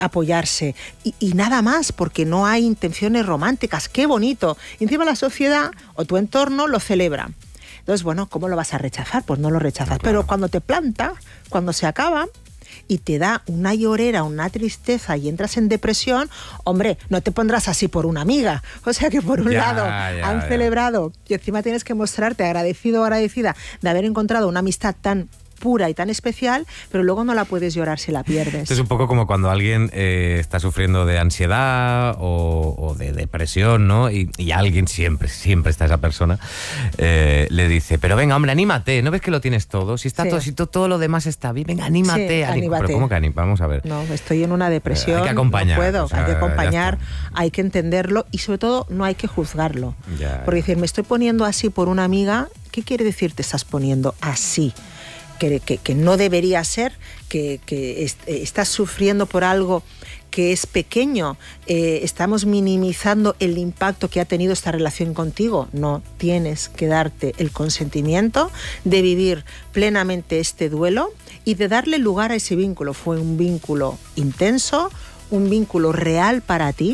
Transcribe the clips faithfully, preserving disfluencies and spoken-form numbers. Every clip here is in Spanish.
apoyarse y, y nada más, porque no hay intenciones románticas. ¡Qué bonito! Y encima la sociedad o tu entorno lo celebra. Entonces, bueno, ¿cómo lo vas a rechazar? Pues no lo rechazas. No, claro. Pero cuando te planta, cuando se acaba y te da una llorera, una tristeza y entras en depresión, hombre, no te pondrás así por una amiga. O sea que por un ya, lado ya, han ya. celebrado y encima tienes que mostrarte agradecido o agradecida de haber encontrado una amistad tan pura y tan especial, pero luego no la puedes llorar si la pierdes. Esto es un poco como cuando alguien eh, está sufriendo de ansiedad o, o de depresión, ¿no? Y, y alguien, siempre, siempre está esa persona, eh, le dice, pero venga, hombre, anímate, ¿no ves que lo tienes todo? Si está sí. todo, si todo, todo lo demás está bien, venga, anímate. Sí, anímate. anímate. Pero ¿cómo que anímate? Vamos a ver. No, estoy en una depresión, hay que acompañar, no puedo, o sea, hay que acompañar, hay que entenderlo y sobre todo no hay que juzgarlo. Ya, Porque ya. decir, me estoy poniendo así por una amiga, ¿qué quiere decir te estás poniendo así? Que, que, que no debería ser, que, que est- estás sufriendo por algo que es pequeño, eh, estamos minimizando el impacto que ha tenido esta relación contigo. No, tienes que darte el consentimiento de vivir plenamente este duelo y de darle lugar a ese vínculo. Fue un vínculo intenso, un vínculo real para ti.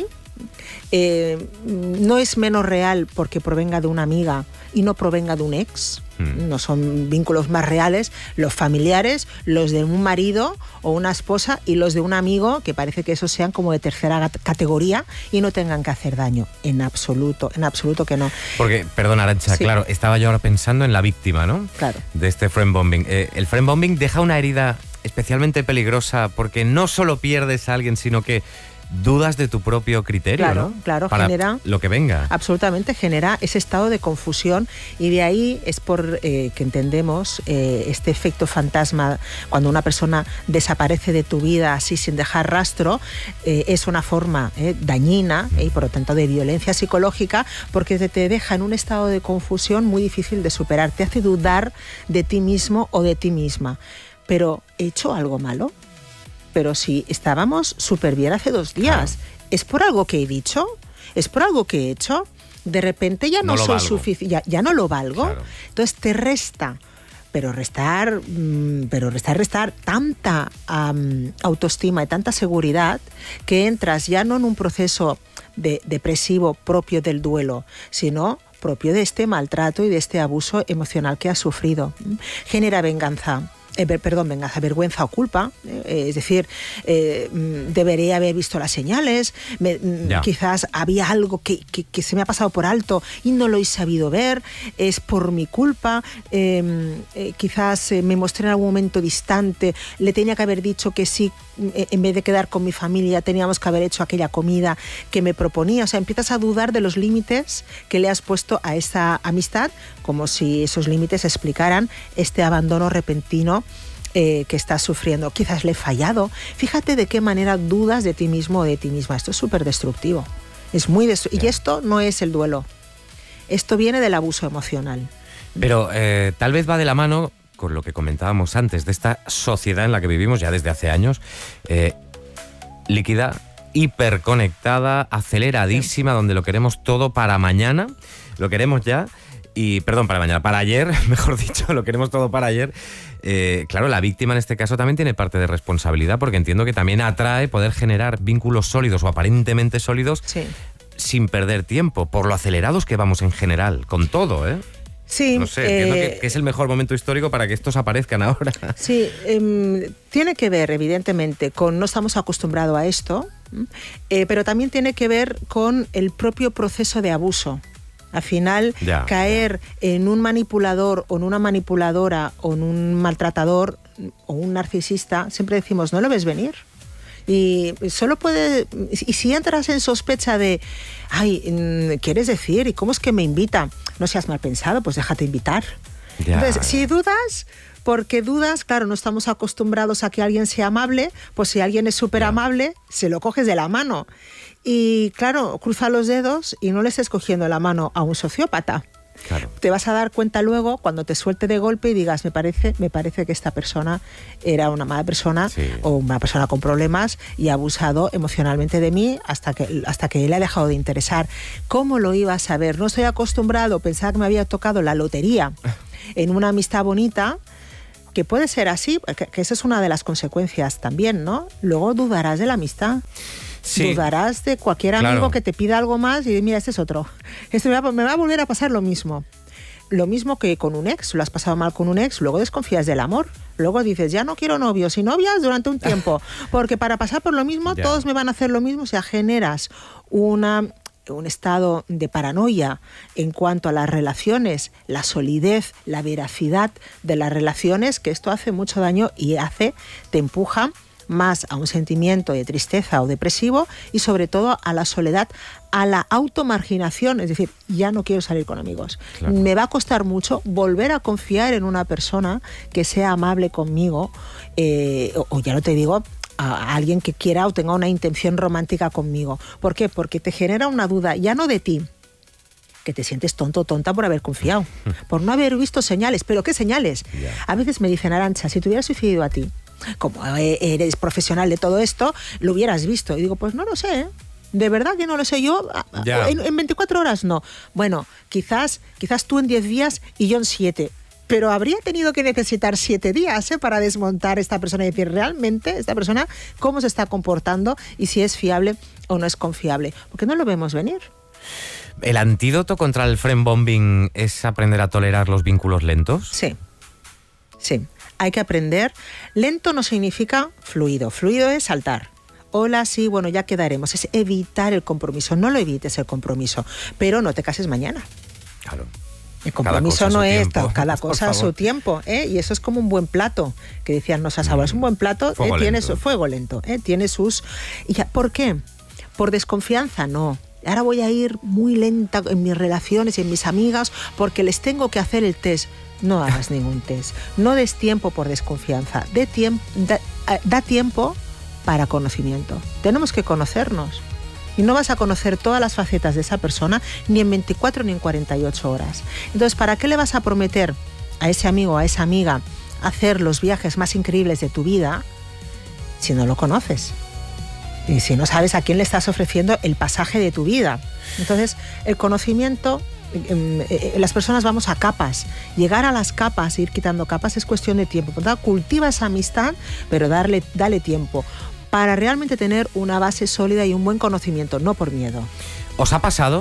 Eh, no es menos real porque provenga de una amiga y no provenga de un ex. Mm. No son vínculos más reales los familiares, los de un marido o una esposa y los de un amigo, que parece que esos sean como de tercera categoría y no tengan que hacer daño. En absoluto, en absoluto que no. Porque, perdón, Arantxa, sí. claro, estaba yo ahora pensando en la víctima, ¿no? Claro. De este friendbombing. Eh, el friendbombing deja una herida especialmente peligrosa porque no solo pierdes a alguien, sino que dudas de tu propio criterio, claro, ¿no? Claro, Para genera... lo que venga. Absolutamente, genera ese estado de confusión y de ahí es por eh, que entendemos eh, este efecto fantasma cuando una persona desaparece de tu vida así sin dejar rastro, eh, es una forma eh, dañina eh, y por lo tanto de violencia psicológica porque te, te deja en un estado de confusión muy difícil de superar, te hace dudar de ti mismo o de ti misma. Pero, ¿he hecho algo malo? Pero si estábamos súper bien hace dos días, claro. ¿Es por algo que he dicho? ¿Es por algo que he hecho? De repente ya no, no soy suficiente, ya, ya no lo valgo. Claro. Entonces te resta, pero restar, pero restar, restar tanta um, autoestima y tanta seguridad que entras ya no en un proceso de, depresivo propio del duelo, sino propio de este maltrato y de este abuso emocional que has sufrido. Genera venganza. Eh, perdón, venganza, vergüenza o culpa, eh, es decir, eh, debería haber visto las señales, me, quizás había algo que, que, que se me ha pasado por alto y no lo he sabido ver, es por mi culpa, eh, eh, quizás eh, me mostré en algún momento distante, le tenía que haber dicho que sí, eh, en vez de quedar con mi familia teníamos que haber hecho aquella comida que me proponía, o sea, empiezas a dudar de los límites que le has puesto a esa amistad, como si esos límites explicaran este abandono repentino Eh, que estás sufriendo. Quizás le he fallado. Fíjate de qué manera dudas de ti mismo o de ti misma. Esto es súper destructivo. Es muy destructivo. Y esto no es el duelo. Esto viene del abuso emocional. Pero eh, tal vez va de la mano con lo que comentábamos antes, de esta sociedad en la que vivimos ya desde hace años, eh, líquida, hiperconectada, aceleradísima, donde lo queremos todo para mañana, lo queremos ya. Y, perdón, para mañana, para ayer, mejor dicho, lo queremos todo para ayer. Eh, claro, la víctima en este caso también tiene parte de responsabilidad, porque entiendo que también atrae poder generar vínculos sólidos o aparentemente sólidos sí. sin perder tiempo, por lo acelerados que vamos en general, con todo, ¿eh? Sí. No sé, entiendo eh, que, que es el mejor momento histórico para que estos aparezcan ahora. Sí, eh, tiene que ver, evidentemente, con no estamos acostumbrados a esto, eh, pero también tiene que ver con el propio proceso de abuso. Al final, ya, caer ya. en un manipulador o en una manipuladora o en un maltratador o un narcisista, siempre decimos, ¿no lo ves venir? Y solo puede... Y si entras en sospecha de, ay, ¿quieres decir? ¿Y cómo es que me invita? No seas mal pensado, pues déjate invitar. Ya, Entonces, ya. si dudas... Porque dudas, claro, no estamos acostumbrados a que alguien sea amable, pues si alguien es súper amable, se lo coges de la mano. Y claro, cruza los dedos y no le estés cogiendo la mano a un sociópata. Claro. Te vas a dar cuenta luego cuando te suelte de golpe y digas, me parece, me parece que esta persona era una mala persona sí. o una persona con problemas y ha abusado emocionalmente de mí hasta que, hasta que él ha dejado de interesar. ¿Cómo lo iba a saber? No estoy acostumbrado, pensaba que me había tocado la lotería en una amistad bonita, que puede ser así, que, que esa es una de las consecuencias también, ¿no? Luego dudarás de la amistad. Sí, dudarás de cualquier amigo claro. que te pida algo más y mira, este es otro. Este me va, me va a volver a pasar lo mismo. Lo mismo que con un ex, lo has pasado mal con un ex, luego desconfías del amor. Luego dices, ya no quiero novios y novias durante un tiempo, porque para pasar por lo mismo, yeah. todos me van a hacer lo mismo. O sea, generas una... un estado de paranoia en cuanto a las relaciones, la solidez, la veracidad de las relaciones, que esto hace mucho daño y hace, te empuja más a un sentimiento de tristeza o depresivo y sobre todo a la soledad, a la automarginación, es decir, ya no quiero salir con amigos. Claro. Me va a costar mucho volver a confiar en una persona que sea amable conmigo, eh, o, o ya no te digo, a alguien que quiera o tenga una intención romántica conmigo. ¿Por qué? Porque te genera una duda, ya no de ti, que te sientes tonto o tonta por haber confiado, por no haber visto señales. ¿Pero qué señales? Yeah. A veces me dicen, Arantxa, si te hubieras sucedido a ti, como eres profesional de todo esto, lo hubieras visto. Y digo, pues no lo sé, ¿eh? De verdad que no lo sé yo. Yeah. En, en veinticuatro horas no. Bueno, quizás, quizás tú en diez días y yo en siete. Pero habría tenido que necesitar siete días ¿eh? para desmontar esta persona y decir realmente esta persona cómo se está comportando y si es fiable o no es confiable. Porque no lo vemos venir. ¿El antídoto contra el friend bombing es aprender a tolerar los vínculos lentos? Sí, sí. Hay que aprender. Lento no significa fluido. Fluido es saltar. Hola, sí, bueno, ya quedaremos. Es evitar el compromiso. No lo evites el compromiso, pero no te cases mañana. Claro. El compromiso no es tiempo. cada cosa a su tiempo, ¿eh? Y eso es como un buen plato, que decían nuestras abuelas, un buen plato eh, tiene su fuego lento, ¿eh? Tiene sus... ¿Y ya, por qué? ¿Por desconfianza? No. Ahora voy a ir muy lenta en mis relaciones y en mis amigas porque les tengo que hacer el test. No hagas ningún test. No des tiempo por desconfianza. De tiemp- da, da tiempo para conocimiento. Tenemos que conocernos. Y no vas a conocer todas las facetas de esa persona ni en veinticuatro ni en cuarenta y ocho horas. Entonces, ¿para qué le vas a prometer a ese amigo, a esa amiga, hacer los viajes más increíbles de tu vida si no lo conoces? Y si no sabes a quién le estás ofreciendo el pasaje de tu vida. Entonces, el conocimiento, eh, eh, las personas vamos a capas. Llegar a las capas, ir quitando capas, es cuestión de tiempo. Por lo tanto, cultiva esa amistad, pero darle, dale tiempo para realmente tener una base sólida y un buen conocimiento, no por miedo. ¿Os ha pasado?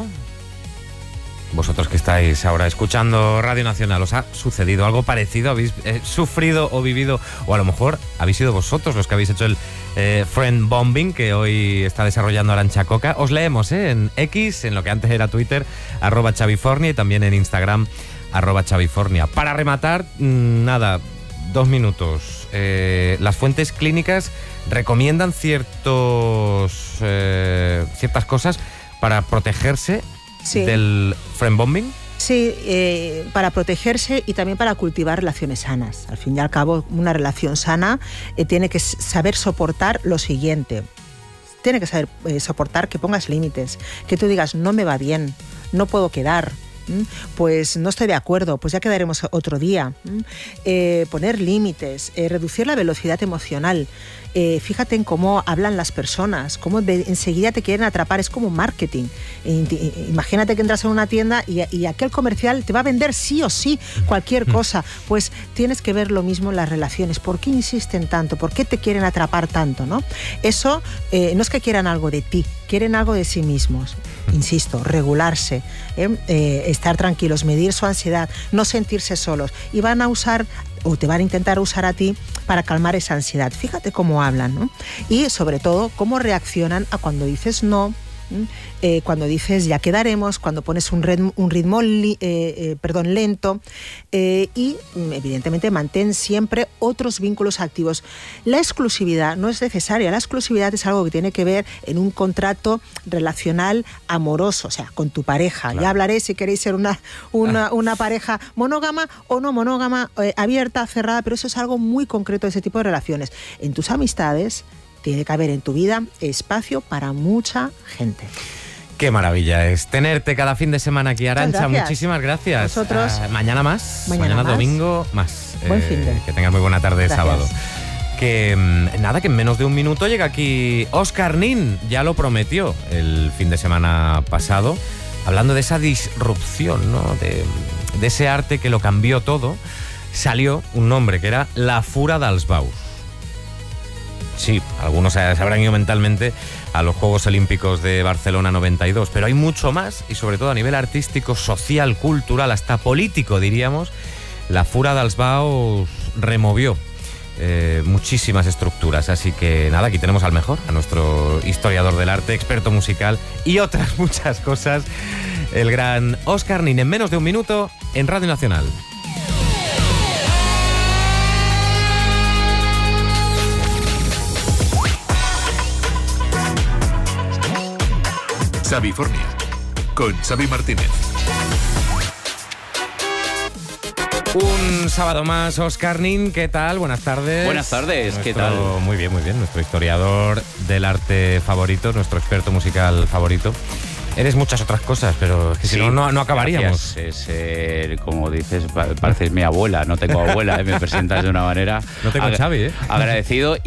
Vosotros que estáis ahora escuchando Radio Nacional, ¿os ha sucedido algo parecido? ¿Habéis eh, sufrido o vivido? O a lo mejor habéis sido vosotros los que habéis hecho el eh, friend bombing que hoy está desarrollando Arantxa Coca. Os leemos ¿eh? en X, en lo que antes era Twitter, arroba Xavifornia, y también en Instagram, arroba Xavifornia. Para rematar, nada, dos minutos. Eh, las fuentes clínicas recomiendan ciertos eh, ciertas cosas para protegerse sí. del friend bombing. Sí, eh, para protegerse y también para cultivar relaciones sanas. Al fin y al cabo, una relación sana eh, tiene que saber soportar lo siguiente. Tiene que saber eh, soportar que pongas límites, que tú digas, no me va bien, no puedo quedar. Pues no estoy de acuerdo, pues ya quedaremos otro día. Eh, poner límites, eh, reducir la velocidad emocional. Eh, fíjate en cómo hablan las personas, cómo de, enseguida te quieren atrapar, es como marketing. Eh, imagínate que entras en una tienda y, y aquel comercial te va a vender sí o sí cualquier cosa. Pues tienes que ver lo mismo en las relaciones. ¿Por qué insisten tanto? ¿Por qué te quieren atrapar tanto? ¿No? Eso eh, no es que quieran algo de ti, quieren algo de sí mismos. Insisto, regularse, ¿eh? Eh, estar tranquilos, medir su ansiedad, no sentirse solos. Y van a usar, o te van a intentar usar a ti para calmar esa ansiedad. Fíjate cómo hablan, ¿no? Y sobre todo, cómo reaccionan a cuando dices no, eh, cuando dices ya quedaremos, cuando pones un ritmo, un ritmo li, eh, eh, perdón, lento eh, y evidentemente mantén siempre otros vínculos activos. La exclusividad no es necesaria, la exclusividad es algo que tiene que ver en un contrato relacional amoroso, o sea, con tu pareja. Claro. Ya hablaré si queréis ser una, una, una pareja monógama o no monógama, eh, abierta, cerrada, pero eso es algo muy concreto de ese tipo de relaciones. En tus amistades tiene que haber en tu vida espacio para mucha gente. Qué maravilla es tenerte cada fin de semana aquí, Arantxa. Muchísimas gracias. Nosotros. Uh, mañana más. Mañana, mañana más. domingo más. Buen eh, fin de. Que tengas muy buena tarde de Gracias. sábado. Que nada, que en menos de un minuto llega aquí Óscar Nin. Ya lo prometió el fin de semana pasado, hablando de esa disrupción, ¿no? De, de ese arte que lo cambió todo. salió un nombre que era la Fura dels Baus. Sí, algunos se habrán ido mentalmente a los Juegos Olímpicos de Barcelona noventa y dos, pero hay mucho más, y sobre todo a nivel artístico, social, cultural, hasta político, diríamos. La Fura dels Baus removió eh, muchísimas estructuras, así que nada, aquí tenemos al mejor, a nuestro historiador del arte, experto musical y otras muchas cosas, el gran Óscar Nin, en menos de un minuto en Radio Nacional. Xavifornia, con Xavi Martínez. Un sábado más, Óscar Nin, ¿qué tal? Buenas tardes. Buenas tardes, nuestro, ¿qué tal? Muy bien, muy bien. Nuestro historiador del arte favorito, nuestro experto musical favorito. Eres muchas otras cosas, pero es que Sí, si no, no, no acabaríamos. Gracias. Es, eh, como dices, pareces mi abuela. No tengo abuela, eh, me presentas de una manera... No tengo ag- Xavi, ¿eh? Agradecido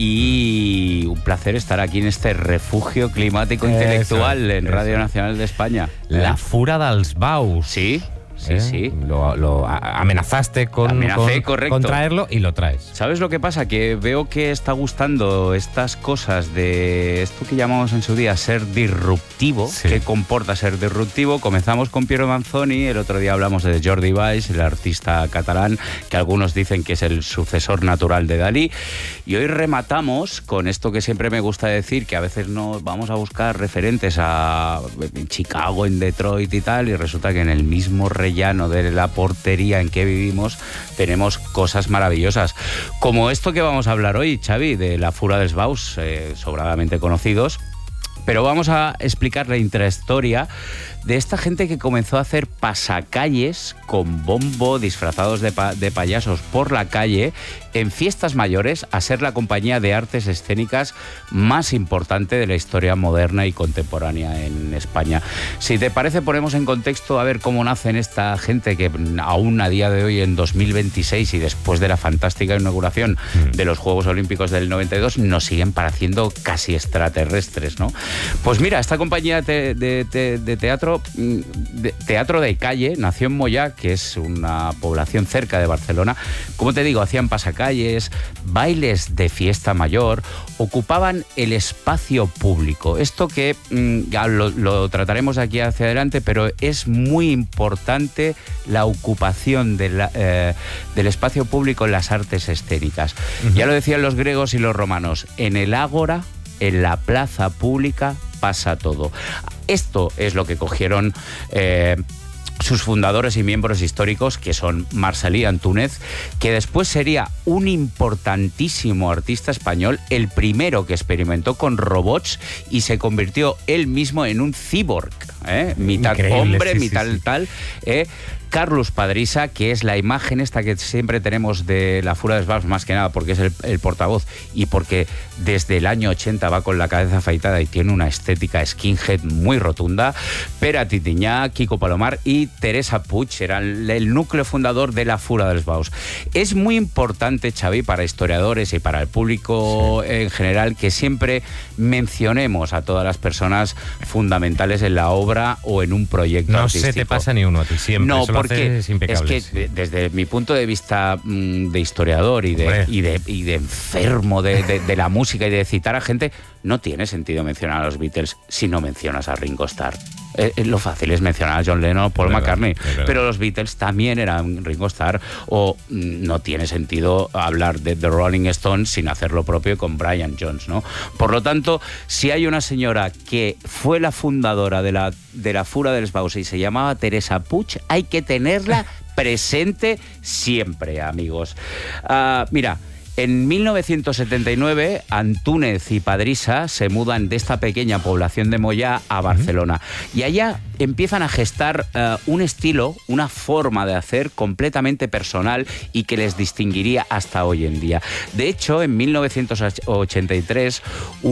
y un placer estar aquí en este refugio climático Eso, intelectual en eso. Radio Nacional de España. La ¿Eh? Fura dels Baus. Sí, sí, ¿Eh? sí. Lo, lo a- amenazaste con, Amenacé, con, correcto. con traerlo y lo traes. ¿Sabes lo que pasa? Que veo que está gustando estas cosas de esto que llamamos en su día ser disruptivo. Sí. ¿Qué comporta ser disruptivo? Comenzamos con Piero Manzoni, el otro día hablamos de Jordi Valls, el artista catalán, que algunos dicen que es el sucesor natural de Dalí. Y hoy rematamos con esto que siempre me gusta decir, que a veces no vamos a buscar referentes a en Chicago, en Detroit y tal, y resulta que en el mismo rellano de la portería en que vivimos tenemos cosas maravillosas, como esto que vamos a hablar hoy, Xavi, de la Fura dels Baus, eh, sobradamente conocidos. Pero vamos a explicar la intrahistoria de esta gente que comenzó a hacer pasacalles con bombo, disfrazados de, pa de payasos por la calle, en fiestas mayores, a ser la compañía de artes escénicas más importante de la historia moderna y contemporánea en España. Si te parece, ponemos en contexto a ver cómo nacen esta gente que aún a día de hoy, en dos mil veintiséis, y después de la fantástica inauguración mm. de los Juegos Olímpicos del noventa y dos, nos siguen pareciendo casi extraterrestres, ¿no? Pues mira, esta compañía de, de, de, de teatro, de, teatro de calle, nació en Moyà, que es una población cerca de Barcelona. Como te digo, hacían pasacalles, bailes de fiesta mayor, ocupaban el espacio público. Esto que mmm, ya lo, lo trataremos aquí hacia adelante, pero es muy importante la ocupación de la, eh, del espacio público en las artes escénicas. Uh-huh. Ya lo decían los griegos y los romanos, en el ágora, en la plaza pública, pasa todo. Esto es lo que cogieron eh, sus fundadores y miembros históricos, que son Marcel·lí Antúnez, que después sería un importantísimo artista español, el primero que experimentó con robots y se convirtió él mismo en un cyborg, ¿eh? mitad Increíble, hombre, sí, mitad sí, sí. tal. ¿eh? Carlos Padrisa, que es la imagen esta que siempre tenemos de la Fura dels Baus, más que nada porque es el, el portavoz y porque desde el año ochenta va con la cabeza afeitada y tiene una estética skinhead muy rotunda. Pere Titinyà, Kiko Palomar y Teresa Puig eran el núcleo fundador de la Fura dels Baus. Es muy importante, Xavi, para historiadores y para el público sí. en general, que siempre mencionemos a todas las personas fundamentales en la obra o en un proyecto no artístico. No se te pasa ni uno a ti, siempre. No, Eso porque es, es que desde mi punto de vista mmm, de historiador y de, y de, y de enfermo de, de, de la música y de citar a gente, no tiene sentido mencionar a los Beatles si no mencionas a Ringo Starr. Eh, eh, lo fácil es mencionar a John Lennon o Paul McCartney, pero los Beatles también eran Ringo Starr, o mm, no tiene sentido hablar de The Rolling Stones sin hacer lo propio con Brian Jones, ¿no? Por lo tanto, si hay una señora que fue la fundadora de la, de la Fura dels Baus y se llamaba Teresa Puig, hay que tenerla presente siempre, amigos. Uh, mira, en mil novecientos setenta y nueve, Antúnez y Padrisa se mudan de esta pequeña población de Moyà a Barcelona. Y allá empiezan a gestar uh, un estilo, una forma de hacer completamente personal y que les distinguiría hasta hoy en día. De hecho, en mil novecientos ochenta y tres,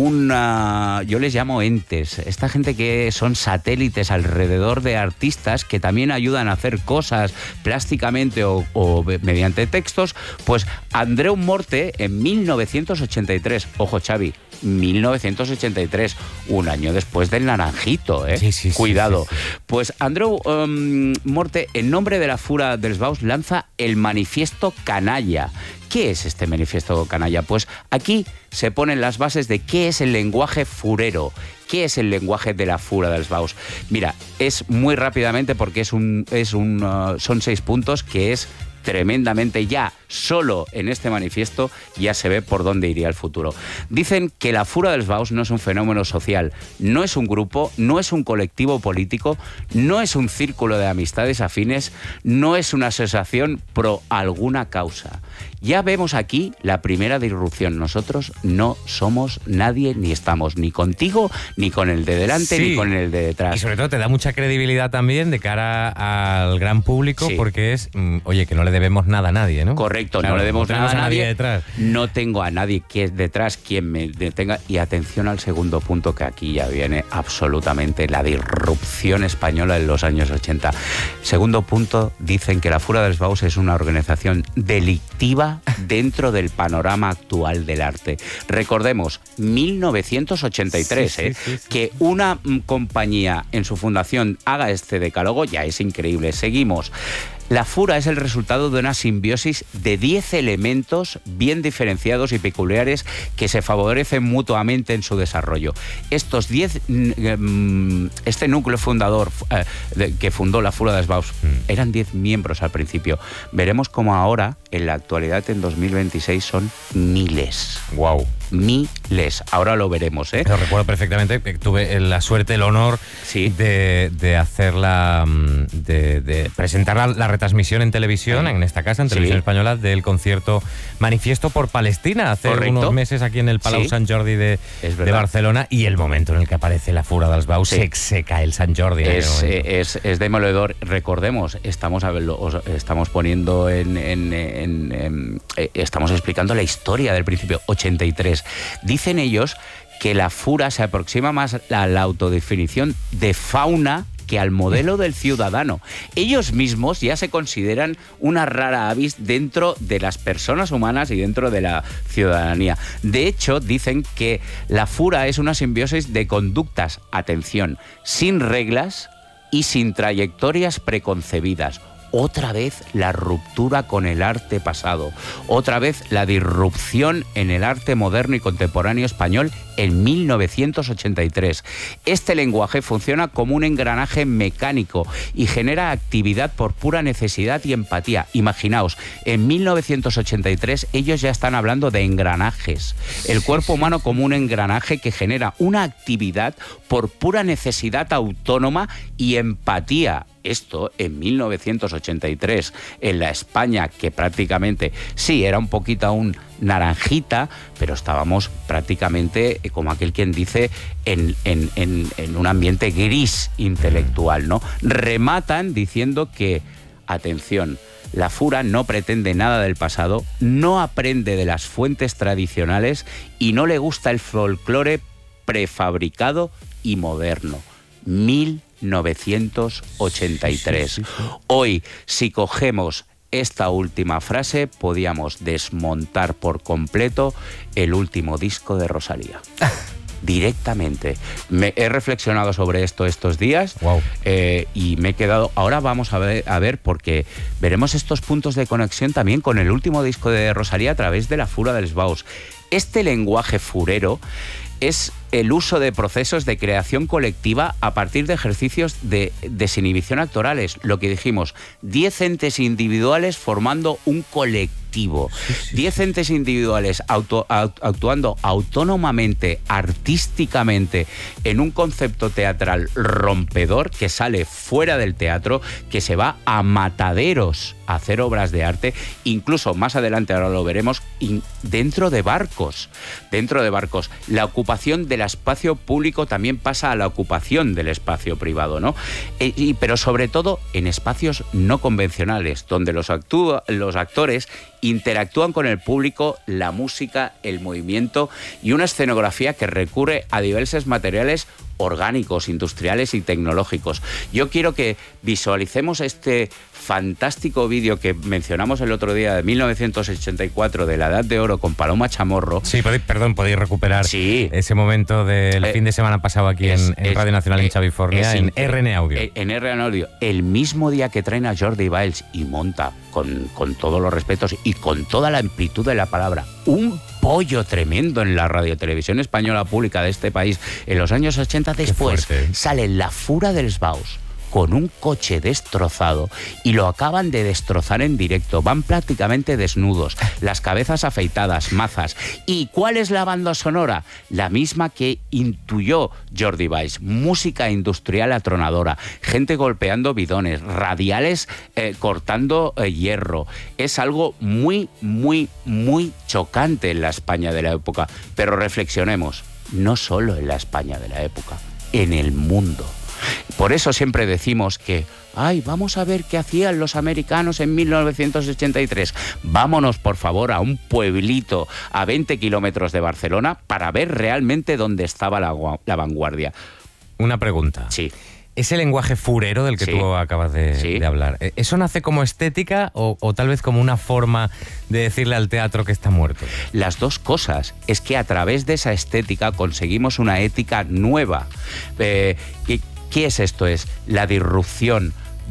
una, yo les llamo entes, esta gente que son satélites alrededor de artistas que también ayudan a hacer cosas plásticamente o, o mediante textos, pues Andreu Morte, en mil novecientos ochenta y tres, ojo Xavi, mil novecientos ochenta y tres, un año después del Naranjito, ¿eh? Sí, sí, Cuidado. sí, sí, sí. Pues Andreu um, Morte, en nombre de la Fura dels Baus, lanza el Manifiesto Canalla. ¿Qué es este Manifiesto Canalla? Pues aquí se ponen las bases de qué es el lenguaje furero, qué es el lenguaje de la Fura dels Baus. Mira, es muy rápidamente porque es un, es un, uh, son seis puntos que es tremendamente, ya solo en este manifiesto ya se ve por dónde iría el futuro. Dicen que la Fura dels Baus no es un fenómeno social, no es un grupo, no es un colectivo político, no es un círculo de amistades afines, no es una asociación pro alguna causa. Ya vemos aquí la primera disrupción. Nosotros no somos nadie, ni estamos ni contigo, ni con el de delante, Sí. ni con el de detrás. Y sobre todo te da mucha credibilidad también de cara al gran público, Sí. porque es, mm, oye, que no le debemos nada a nadie, ¿no? Correcto, Claro, no le debemos tenemos nada a nadie, detrás. no tengo a nadie que es detrás quien me detenga. Y atención al segundo punto, que aquí ya viene absolutamente la disrupción española en los años ochenta. Segundo punto, dicen que la Fura dels Baus es una organización delictiva dentro del panorama actual del arte. Recordemos, mil novecientos ochenta y tres, Sí, sí, ¿eh? sí, sí. Que una mm, compañía en su fundación haga este decálogo ya es increíble. Seguimos. La Fura es el resultado de una simbiosis de diez elementos bien diferenciados y peculiares que se favorecen mutuamente en su desarrollo. Estos diez, mm, este núcleo fundador eh, de, que fundó la Fura dels Baus, Mm. eran diez miembros al principio. Veremos cómo ahora, en la actualidad, en dos mil veintiséis, son miles. Wow. Miles. Ahora lo veremos, ¿eh? Lo recuerdo perfectamente, que tuve la suerte, el honor Sí. de, de hacer la, mm, de, de presentar la, la retransmisión en televisión, Sí. en esta casa, en Sí. Televisión Española, del concierto Manifiesto por Palestina, hace Correcto. unos meses aquí en el Palau Sí. Sant Jordi de, Es de verdad. Barcelona, y el momento en el que aparece la Fura dels Baus, Sí. se, se cae el Sant Jordi. en aquel Es, momento. eh, es, es demoledor. Recordemos, estamos, a verlo, os- estamos poniendo en, en- en- en- eh, estamos explicando la historia del principio, ochenta y tres. Dicen ellos que la Fura se aproxima más a la autodefinición de fauna que al modelo del ciudadano. Ellos mismos ya se consideran una rara avis dentro de las personas humanas y dentro de la ciudadanía. De hecho, dicen que la Fura es una simbiosis de conductas, atención, sin reglas y sin trayectorias preconcebidas. Otra vez la ruptura con el arte pasado, otra vez la disrupción en el arte moderno y contemporáneo español en mil novecientos ochenta y tres. Este lenguaje funciona como un engranaje mecánico y genera actividad por pura necesidad y empatía. Imaginaos, en mil novecientos ochenta y tres ellos ya están hablando de engranajes. El cuerpo humano como un engranaje que genera una actividad por pura necesidad autónoma y empatía. Esto en mil novecientos ochenta y tres, en la España que prácticamente, sí, era un poquito aún naranjita, pero estábamos prácticamente, eh, como aquel quien dice, en, en, en, en un ambiente gris intelectual, ¿no? Rematan diciendo que, atención, la Fura no pretende nada del pasado, no aprende de las fuentes tradicionales y no le gusta el folclore prefabricado y moderno. mil novecientos ochenta y tres. Sí, sí, sí, sí. Hoy, si cogemos esta última frase, podíamos desmontar por completo el último disco de Rosalía. Directamente. Me he reflexionado sobre esto estos días. Wow. eh, y me he quedado... Ahora vamos a ver, a ver, porque veremos estos puntos de conexión también con el último disco de Rosalía a través de la Fura dels Baus. Este lenguaje furero es el uso de procesos de creación colectiva a partir de ejercicios de desinhibición actorales. Lo que dijimos, diez entes individuales formando un colectivo. diez entes individuales auto, aut, actuando autónomamente, artísticamente, en un concepto teatral rompedor que sale fuera del teatro, que se va a mataderos a hacer obras de arte, incluso más adelante, ahora lo veremos, in, dentro de barcos. Dentro de barcos. La ocupación del espacio público también pasa a la ocupación del espacio privado, ¿no? E, y, pero sobre todo en espacios no convencionales, donde los, actúa, los actores interactúan con el público, la música, el movimiento y una escenografía que recurre a diversos materiales orgánicos, industriales y tecnológicos. Yo quiero que visualicemos este fantástico vídeo que mencionamos el otro día de mil novecientos ochenta y cuatro de la Edad de Oro con Paloma Chamorro. Sí, podéis, perdón, podéis recuperar sí. ese momento del eh, fin de semana pasado aquí es, en, en es, Radio Nacional eh, en California, en R N Audio. En, en R N Audio. El mismo día que traen a Jordi Wiles y monta, con, con todos los respetos y con toda la amplitud de la palabra, un pollo tremendo en la radiotelevisión española pública de este país en los años ochenta. Después sale La Fura dels Baus con un coche destrozado y lo acaban de destrozar en directo. Van prácticamente desnudos, las cabezas afeitadas, mazas. ¿Y cuál es la banda sonora? La misma que intuyó Jordi Wiles. Música industrial atronadora, gente golpeando bidones, radiales eh, cortando eh, hierro. Es algo muy, muy, muy chocante en la España de la época. Pero reflexionemos, no solo en la España de la época, en el mundo. Por eso siempre decimos que, ay, vamos a ver qué hacían los americanos en mil novecientos ochenta y tres. Vámonos, por favor, a un pueblito a veinte kilómetros de Barcelona para ver realmente dónde estaba la, la vanguardia. Una pregunta. Sí. Ese lenguaje furero del que sí. tú acabas de, sí. de hablar, ¿eso nace como estética o, o tal vez como una forma de decirle al teatro que está muerto? Las dos cosas. Es que a través de esa estética conseguimos una ética nueva. Eh, ¿qué, ¿Qué es esto? Es la disrupción,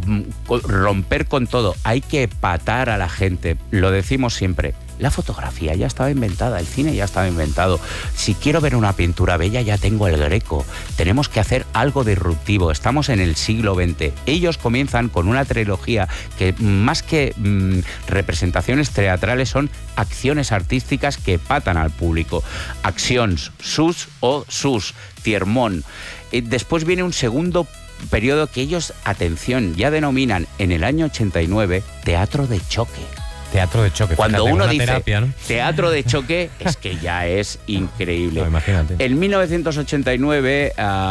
romper con todo. Hay que patar a la gente. Lo decimos siempre. La fotografía ya estaba inventada, el cine ya estaba inventado. Si quiero ver una pintura bella, ya tengo el Greco. Tenemos que hacer algo disruptivo. Estamos en el siglo veinte. Ellos comienzan con una trilogía que, más que mmm, representaciones teatrales, son acciones artísticas que patan al público. Accions, sus o sus, Tiermón. Después viene un segundo periodo que ellos, atención, ya denominan en el año ochenta y nueve teatro de choque. Teatro de choque. Cuando fíjate, uno dice terapia, ¿no? teatro de choque, es que ya es increíble. No, imagínate. En mil novecientos ochenta y nueve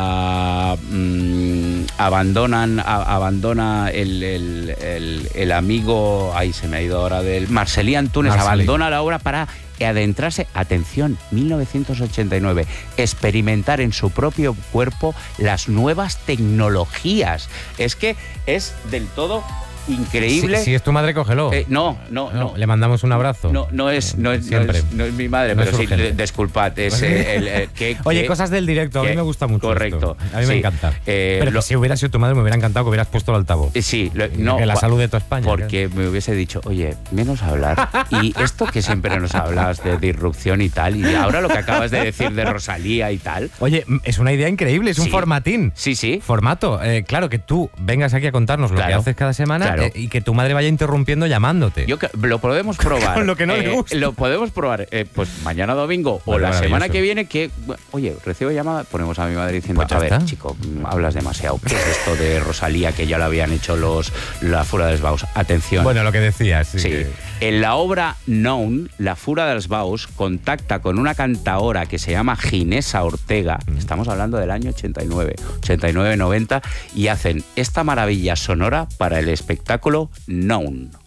uh, mmm, abandonan, a, abandona el, el, el, el amigo, ahí se me ha ido ahora del Marcel·lí Antúnez, Marcel·lí. abandona la obra para adentrarse, atención, mil novecientos ochenta y nueve, experimentar en su propio cuerpo las nuevas tecnologías. Es que es del todo increíble. Si, si es tu madre, cógelo. Eh, no, no, no, no. Le mandamos un abrazo. No, no es, no es, no es, no es mi madre, no pero sí, de, disculpad. Es, eh, el, el, que, Oye, que, cosas del directo, a mí que, me gusta mucho. Correcto. Esto. A mí sí. me encanta. Eh, pero lo, que si hubiera sido tu madre, me hubiera encantado que hubieras puesto el altavoz. Eh, sí, lo, no. Que la salud de toda España. Porque ¿qué? Me hubiese dicho, oye, menos hablar. Y esto que siempre nos hablas de disrupción y tal, y ahora lo que acabas de decir de Rosalía y tal. Oye, es una idea increíble, es un sí. formatín. Sí, sí. Formato. Eh, claro, que tú vengas aquí a contarnos lo claro. que haces cada semana claro. eh, y que tu madre vaya interrumpiendo llamándote. Yo, lo podemos probar. Con lo que no eh, le gusta. Lo podemos probar eh, pues mañana domingo o vale, la semana que viene que, oye, recibo llamada, ponemos a mi madre diciendo, pues a ver, está. chico, hablas demasiado. ¿Qué es esto de Rosalía que ya lo habían hecho los La Fura dels Baus? Atención. Bueno, lo que decías. Sí. Sí. Que... En la obra Known, La Fura dels Baus contacta con una cantaora que se llama Ginesa Ortega. Mm. Estamos hablando del año ochenta y nueve, ochenta y nueve, noventa, y hacen esta maravilla sonora para el espectáculo Known.